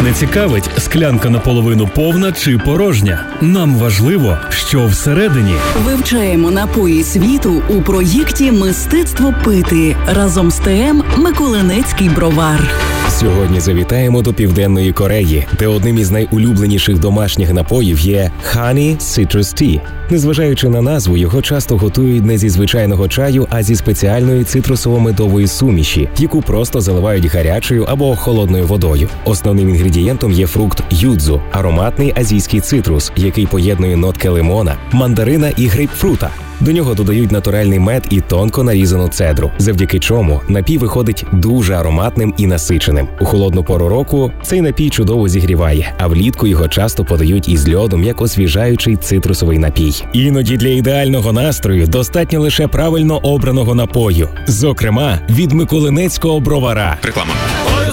не цікавить, склянка наполовину повна чи порожня. Нам важливо, що всередині. Вивчаємо напої світу у проєкті «Мистецтво пити» разом з ТМ «Миколинецький бровар». Сьогодні завітаємо до Південної Кореї, де одним із найулюбленіших домашніх напоїв є Honey Citrus Tea. Незважаючи на назву, його часто готують не зі звичайного чаю, а зі спеціальної цитрусово-медової суміші, яку просто заливають гарячою або холодною водою. Основним інгредієнтом є фрукт юдзу – ароматний азійський цитрус, який поєднує нотки лимона, мандарина і грейпфрута. До нього додають натуральний мед і тонко нарізану цедру, завдяки чому напій виходить дуже ароматним і насиченим. У холодну пору року цей напій чудово зігріває, а влітку його часто подають із льодом як освіжаючий цитрусовий напій. Іноді для ідеального настрою достатньо лише правильно обраного напою, зокрема від Миколинецького бровара. Реклама.